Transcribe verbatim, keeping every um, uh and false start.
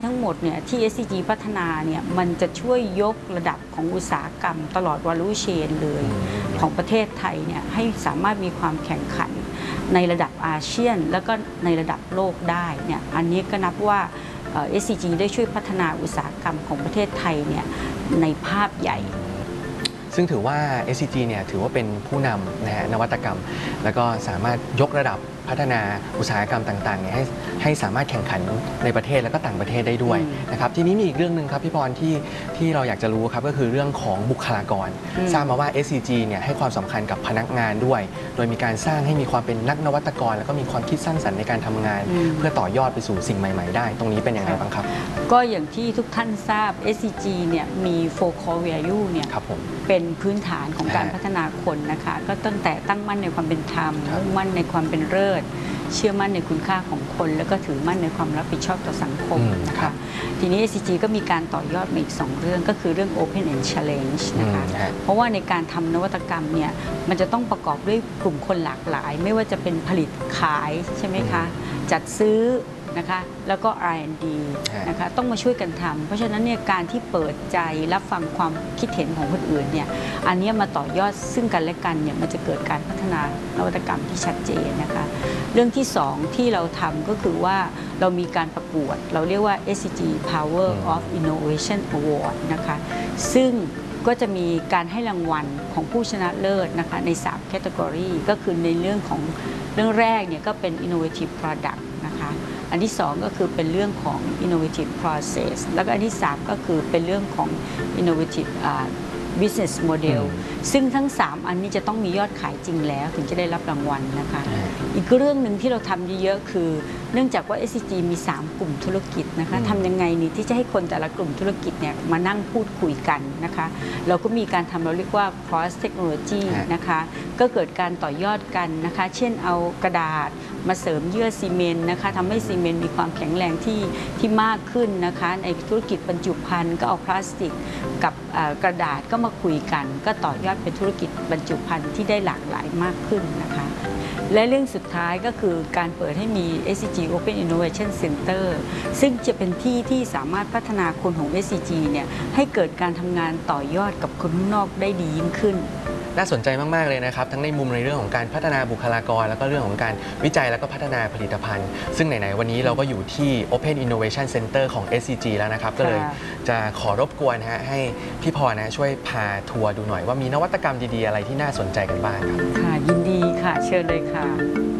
ทั้งหมดเนี่ยที่ เอส ซี จี พัฒนาเนี่ยมันจะช่วยยกระดับของอุตสาหกรรมตลอด value chain เลยของประเทศไทยเนี่ยให้สามารถมีความแข่งขันในระดับอาเซียนแล้วก็ในระดับโลกได้เนี่ยอันนี้ก็นับว่า เอส ซี จี ได้ช่วยพัฒนาอุตสาหกรรมของประเทศไทยเนี่ยในภาพใหญ่ซึ่งถือว่า เอส ซี จี เนี่ยถือว่าเป็นผู้นำนะฮะนวัตกรรมแล้วก็สามารถยกระดับพัฒนาอุตสาหกรรมต่างๆเนี่ยให้ให้สามารถแข่งขันในประเทศและก็ต่างประเทศได้ด้วยนะครับทีนี้มีอีกเรื่องหนึ่งครับพี่พรที่ที่เราอยากจะรู้ครับก็คือเรื่องของบุคลากรทราบมาว่า เอส ซี จี เนี่ยให้ความสำคัญกับพนักงานด้วยโดยมีการสร้างให้มีความเป็นนักนวัตกรแล้วก็มีความคิดสร้างสรรค์ในการทำงานเพื่อต่อยอดไปสู่สิ่งใหม่ๆได้ตรงนี้เป็นยังไงบ้างครับก็อย่างที่ทุกท่านทราบ เอส ซี จี เนี่ยมี โฟร์ Core Value เนี่ยเป็นพื้นฐานของการพัฒนาคนนะคะก็ตั้งแต่ตั้งมั่นในความเป็นธรรมมุ่งมั่นในความเป็นเลิศเชื่อมั่นในคุณค่าของคนแล้วก็ถือมั่นในความรับผิดชอบต่อสังคมนะคะทีนี้ เอส ซี จี ก็มีการต่อยอดมาอีกสองเรื่องก็คือเรื่อง Open and Challenge นะคะเพราะว่าในการทำนวัตกรรมเนี่ยมันจะต้องประกอบด้วยกลุ่มคนหลากหลายไม่ว่าจะเป็นผลิตขายใช่ไหมคะจัดซื้อนะคะแล้วก็ อาร์ แอนด์ ดี นะคะต้องมาช่วยกันทำเพราะฉะนั้นเนี่ยการที่เปิดใจรับฟังความคิดเห็นของคนอื่นเนี่ยอันนี้มาต่อยอดซึ่งกันและกันเนี่ยมันจะเกิดการพัฒนานวัตกรรมที่ชัดเจนนะคะเรื่องที่สองที่เราทำก็คือว่าเรามีการประกวดเราเรียกว่า เอส ซี จี Power of Innovation Award นะคะซึ่งก็จะมีการให้รางวัลของผู้ชนะเลิศนะคะในสาม category ก็คือในเรื่องของเรื่องแรกเนี่ยก็เป็น Innovative Product นะคะอันที่สองก็คือเป็นเรื่องของ innovative process แล้วก็อันที่สามก็คือเป็นเรื่องของ innovative business model ซึ่งทั้งสามอันนี้จะต้องมียอดขายจริงแล้วถึงจะได้รับรางวัลนะคะอีกเรื่องหนึ่งที่เราทำเยอะๆคือเนื่องจากว่า เอส ซี จี มีสามกลุ่มธุรกิจนะคะทำยังไงนี่ที่จะให้คนแต่ละกลุ่มธุรกิจเนี่ยมานั่งพูดคุยกันนะคะเราก็มีการทำเราเรียกว่า cross technology นะคะก็เกิดการต่อยอดกันนะคะเช่นเอากระดาษมาเสริมเยื่อซีเมนต์นะคะทำให้ซีเมนต์มีความแข็งแรงที่ที่มากขึ้นนะคะในธุรกิจบรรจุภัณฑ์ก็เอาพลาสติกกับกระดาษก็มาคุยกันก็ต่อยอดเป็นธุรกิจบรรจุภัณฑ์ที่ได้หลากหลายมากขึ้นนะคะและเรื่องสุดท้ายก็คือการเปิดให้มี เอส ซี จี Open Innovation Center ซึ่งจะเป็นที่ที่สามารถพัฒนาคนของ เอส ซี จี เนี่ยให้เกิดการทำงานต่อยอดกับคนข้างนอกได้ดียิ่งขึ้นน่าสนใจมากๆเลยนะครับทั้งในมุมในเรื่องของการพัฒนาบุคลากรแล้วก็เรื่องของการวิจัยแล้วก็พัฒนาผลิตภัณฑ์ซึ่งไหนๆวันนี้เราก็อยู่ที่ Open Innovation Center ของ เอส ซี จี แล้วนะครับก็เลยจะขอรบกวนฮะให้พี่พรนะช่วยพาทัวร์ดูหน่อยว่ามีนวัตกรรมดีๆอะไรที่น่าสนใจกันบ้างครับค่ะยินดีค่ะเชิญเลยค่ะ